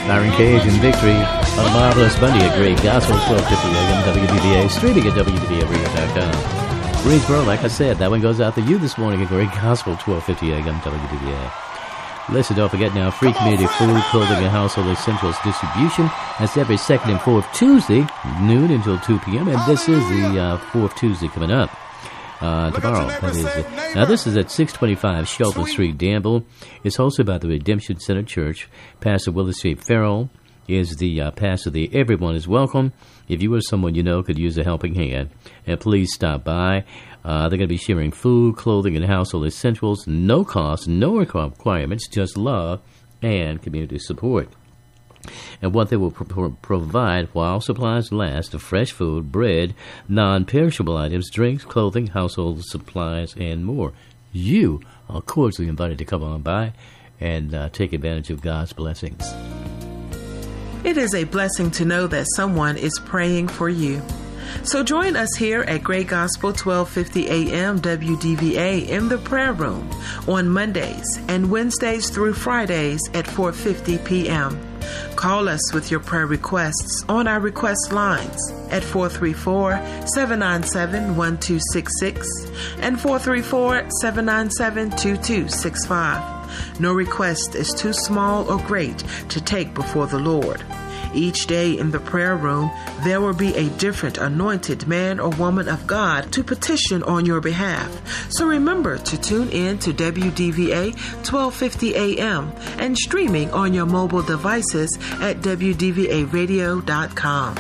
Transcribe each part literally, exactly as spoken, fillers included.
Byron Cage and Victory on a marvelous Monday at Great Gospel, twelve fifty A M W D V A, streaming at W D V A radio dot com. Greensboro, like I said, that one goes out to you this morning at Great Gospel, twelve fifty A M W D V A. Listen, don't forget now, free community food, clothing, and household essentials distribution. That's every second and fourth Tuesday, noon until two p.m., and this is the uh, fourth Tuesday coming up. Uh, tomorrow, that is it. Now, this is at six twenty-five Shelton Street, Danville. It's hosted by the Redemption Center Church. Pastor Willis J. Farrell is the uh, pastor there. Everyone is welcome. If you or someone you know could use a helping hand, and please stop by. Uh, they're going to be sharing food, clothing, and household essentials. No cost, no requirements, just love and community support. And what they will pro- provide while supplies last are fresh food, bread, non-perishable items, drinks, clothing, household supplies, and more. You are cordially invited to come on by and uh, take advantage of God's blessings. It is a blessing to know that someone is praying for you. So join us here at Great Gospel twelve fifty A M W D V A in the prayer room on Mondays and Wednesdays through Fridays at four fifty p.m. Call us with your prayer requests on our request lines at four three four, seven nine seven, one two six six and four three four, seven nine seven, two two six five. No request is too small or great to take before the Lord. Each day in the prayer room, there will be a different anointed man or woman of God to petition on your behalf. So remember to tune in to W D V A twelve fifty A M and streaming on your mobile devices at W D V A radio dot com.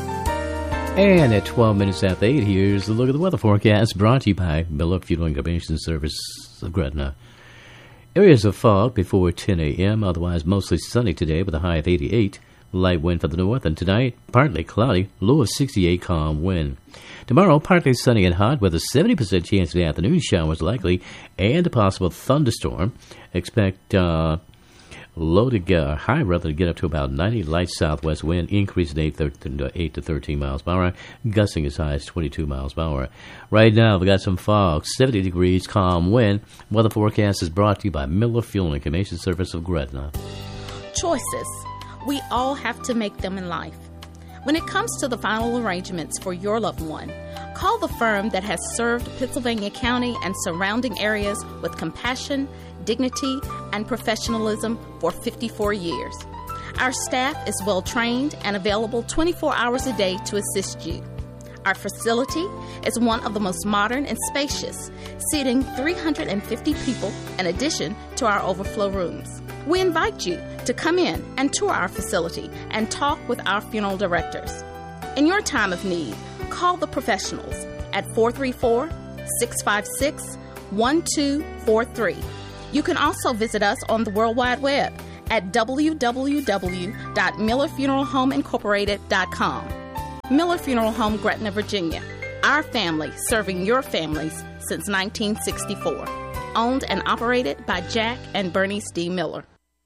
And at twelve minutes after eight, here's the look at the weather forecast brought to you by Miller Funeral and Cremation Service of Gretna. Areas of fog before ten a.m., otherwise mostly sunny today with a high of eighty-eight. Light wind for the north, and tonight, partly cloudy, low of sixty-eight, calm wind. Tomorrow, partly sunny and hot with a seventy percent chance of afternoon showers likely and a possible thunderstorm. Expect uh, low to get, uh, high rather to get up to about ninety. Light southwest wind, increasing eight to thirteen miles per hour, gusting as high as twenty-two miles per hour. Right now, we've got some fog, seventy degrees, calm wind. Weather forecast is brought to you by Miller Fuel and Cremation Service of Gretna. Choices. We all have to make them in life. When it comes to the final arrangements for your loved one, call the firm that has served Pittsylvania County and surrounding areas with compassion, dignity, and professionalism for fifty-four years. Our staff is well trained and available twenty-four hours a day to assist you. Our facility is one of the most modern and spacious, seating three hundred fifty people in addition to our overflow rooms. We invite you to come in and tour our facility and talk with our funeral directors. In your time of need, call the professionals at four three four, six five six, one two four three. You can also visit us on the World Wide Web at w w w dot miller funeral home incorporated dot com. Miller Funeral Home, Gretna, Virginia. Our family serving your families since nineteen sixty-four. Owned and operated by Jack and Bernice D. Miller.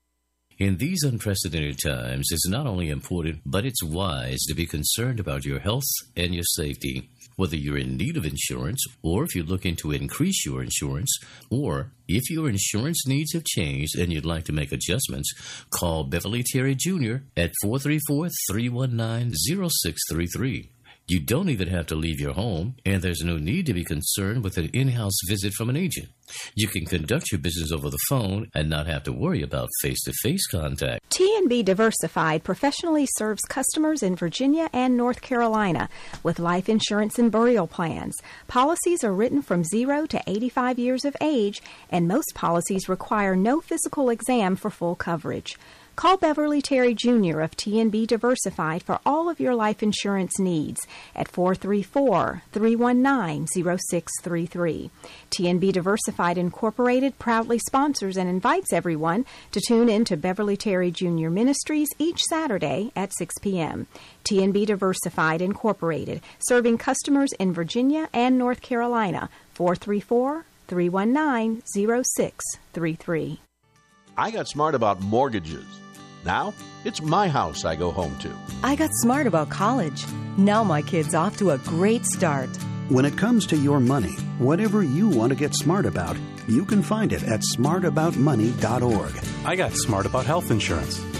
In these unprecedented times, it's not only important, but it's wise to be concerned about your health and your safety. Whether you're in need of insurance, or if you're looking to increase your insurance, or if your insurance needs have changed and you'd like to make adjustments, call Beverly Terry Junior at four three four, three one nine, zero six three three. You don't even have to leave your home, and there's no need to be concerned with an in-house visit from an agent. You can conduct your business over the phone and not have to worry about face-to-face contact. T and B Diversified professionally serves customers in Virginia and North Carolina with life insurance and burial plans. Policies are written from zero to eighty-five years of age, and most policies require no physical exam for full coverage. Call Beverly Terry Junior of T and B Diversified for all of your life insurance needs at four three four, three one nine, zero six three three. T and B Diversified Incorporated proudly sponsors and invites everyone to tune in to Beverly Terry Junior Ministries each Saturday at six p.m. T and B Diversified Incorporated, serving customers in Virginia and North Carolina, four three four, three one nine, zero six three three. I got smart about mortgages. Now, it's my house I go home to. I got smart about college. Now my kid's off to a great start. When it comes to your money, whatever you want to get smart about, you can find it at smart about money dot org. I got smart about health insurance.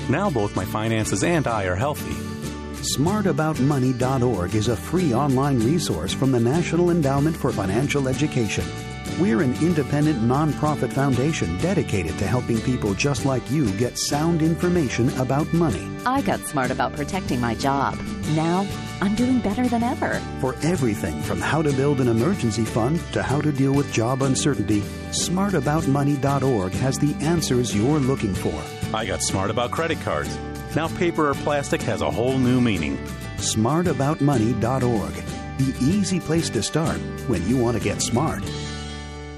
Now both my finances and I are healthy. smart about money dot org is a free online resource from the National Endowment for Financial Education. We're an independent nonprofit foundation dedicated to helping people just like you get sound information about money. I got smart about protecting my job. Now, I'm doing better than ever. For everything from how to build an emergency fund to how to deal with job uncertainty, smart about money dot org has the answers you're looking for. I got smart about credit cards. Now paper or plastic has a whole new meaning. smart about money dot org. The easy place to start when you want to get smart.